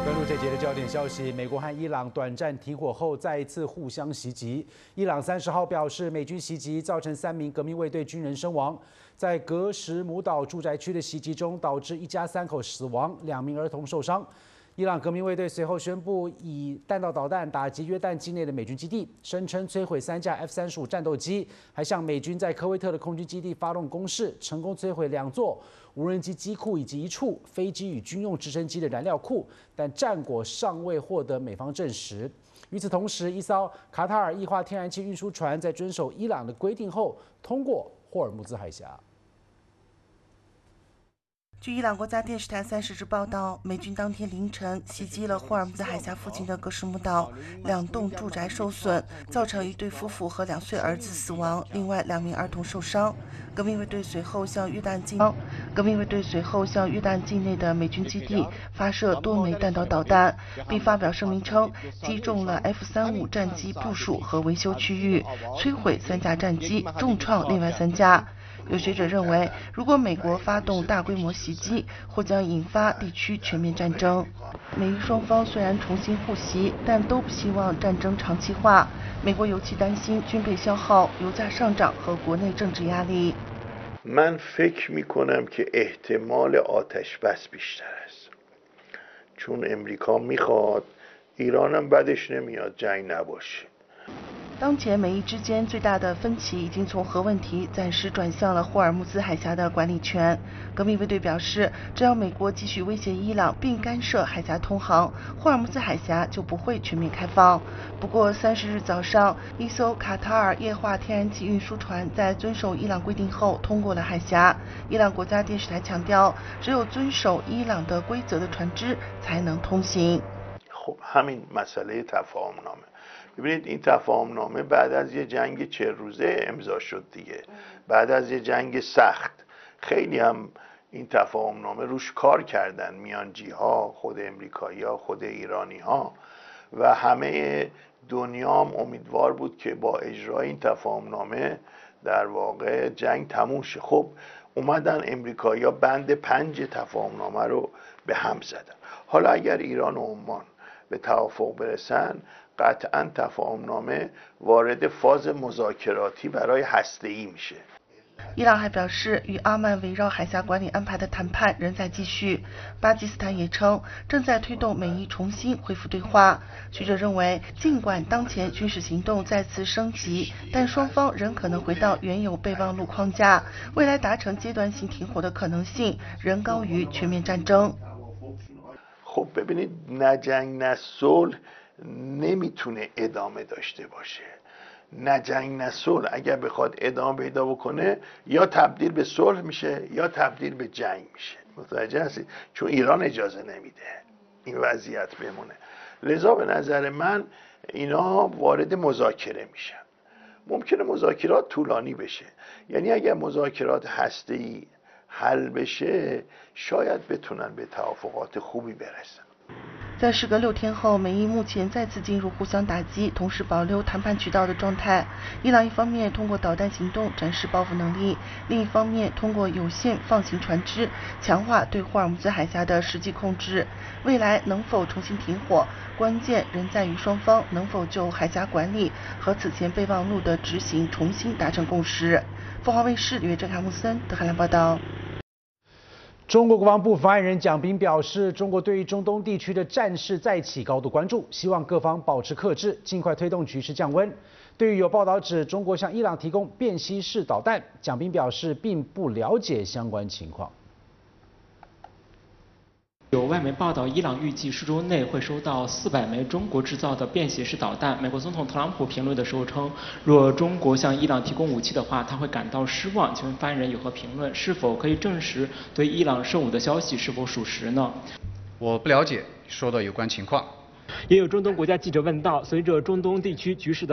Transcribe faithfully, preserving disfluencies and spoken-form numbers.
登陆这节的焦点消息，美国和伊朗短暂停火后再一次互相袭击。伊朗三十号表示，美军袭击造成三名革命卫队军人身亡。在格什姆岛住宅区的袭击中，导致一家三口死亡，两名儿童受伤。伊朗革命卫队随后宣布以弹道导弹打击约旦境内的美军基地，声称摧毁三架 F 三十五战斗机，还向美军在科威特的空军基地发动攻势，成功摧毁两座无人机机库以及一处飞机与军用直升机的燃料库，但战果尚未获得美方证实。与此同时，一艘卡塔尔液化天然气运输船在遵守伊朗的规定后通过霍尔木兹海峡。 据伊朗国家电视台三十日报道，美军当天凌晨袭击了霍尔木兹海峡附近的格什姆岛，两栋住宅受损，造成一对夫妇和两岁儿子死亡，另外两名儿童受伤。革命卫队随后向约旦境革命卫队随后向约旦境内的美军基地发射多枚弹道导弹，并发表声明称击中了 F 三十五战机部署和维修区域，摧毁三架战机，重创另外三架。有学者认为，如果美国发动大规模袭击，或将引发地区全面战争。美伊双方虽然重新互袭，但都不希望战争长期化。美国尤其担心军备消耗、油价上涨和国内政治压力。 من فکر میکنم که احتمال آتش بس بیشتر است. چون امریکا میخواد ایرانم بدش نمیاد جنگ نباشه. 当前美伊之间最大的分歧已经从核问题暂时转向了霍尔木兹海峡的管理权。革命卫队表示，只要美国继续威胁伊朗并干涉海峡通航，霍尔木兹海峡就不会全面开放。不过，三十日早上，一艘卡塔尔液化天然气运输船在遵守伊朗规定后通过了海峡。伊朗国家电视台强调，只有遵守伊朗的规则的船只才能通行。 خب همین مسئله تفاهمنامه ببینید این تفاهمنامه بعد از یه جنگ چهل روزه امضا شد دیگه بعد از یه جنگ سخت خیلی هم این تفاهمنامه روش کار کردن میانجی ها خود امریکایی ها خود ایرانی ها و همه دنیا هم امیدوار بود که با اجرای این تفاهمنامه در واقع جنگ تموم شه. خب اومدن امریکایی ها بند پنج تفاهمنامه رو به هم زدن. حالا اگر ایران و عمان به توافق برسن قطعا تفاهمنامه وارد فاز مذاکراتی برای هسته‌ای میشه。 伊朗还表示，与阿曼围绕海峡管理安排的谈判仍在继续。巴基斯坦也称正在推动美伊重新恢复对话。学者认为，尽管当前军事行动再次升级，但双方仍可能回到原有备忘录框架，未来达成阶段性停火的可能性仍高于全面战争。 خب ببینید نه جنگ نه صلح نمیتونه ادامه داشته باشه. نه جنگ نه صلح اگر بخواد ادامه پیدا بکنه یا تبدیل به صلح میشه یا تبدیل به جنگ میشه. متوجه هستید؟ چون ایران اجازه نمیده این وضعیت بمونه. لذا به نظر من اینا وارد مذاکره میشن. ممکنه مذاکرات طولانی بشه. یعنی اگر مذاکرات هسته‌ای حل بشه شاید بتونن به توافقات خوبی برسن。 在时隔六天后，美伊目前再次进入互相打击，同时保留谈判渠道的状态。伊朗一方面通过导弹行动展示报复能力，另一方面通过有限放行船只，强化对霍尔木兹海峡的实际控制。未来能否重新停火，关键仍在于双方能否就海峡管理和此前备忘录的执行重新达成共识。凤凰卫视里约郑卡木森德海兰报道。 中国国防部发言人蒋斌表示，中国对于中东地区的战事再起高度关注，希望各方保持克制，尽快推动局势降温。对于有报道指中国向伊朗提供便携式导弹，蒋斌表示并不了解相关情况。 有外媒报道，伊朗预计数周内会收到四百枚中国制造的便携式导弹。美国总统特朗普评论的时候称，若中国向伊朗提供武器的话，他会感到失望。请问发言人有何评论？是否可以证实对伊朗售武的消息是否属实呢？ 我不了解说的有关情况。 也有中东国家记者问到，随着中东地区局势的